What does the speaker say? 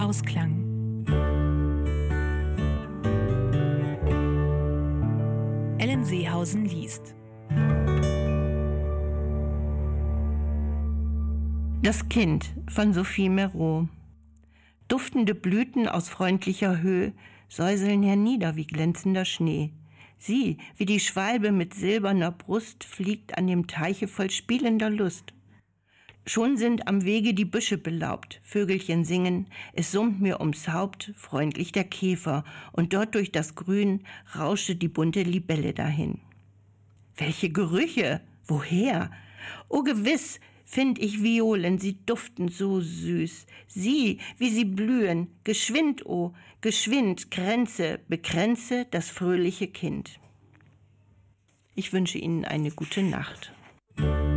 Ausklang. Ellen Seehausen liest. Das Kind von Sophie Mereau. Duftende Blüten aus freundlicher Höhe säuseln hernieder wie glänzender Schnee. Sie, wie die Schwalbe mit silberner Brust, fliegt an dem Teiche voll spielender Lust. Schon sind am Wege die Büsche belaubt, Vögelchen singen, es summt mir ums Haupt freundlich der Käfer, und dort durch das Grün rauschte die bunte Libelle dahin. Welche Gerüche! Woher? Oh gewiss, find ich Violen, sie duften so süß. Sieh, wie sie blühen, geschwind, oh, geschwind, kränze, bekränze das fröhliche Kind. Ich wünsche Ihnen eine gute Nacht.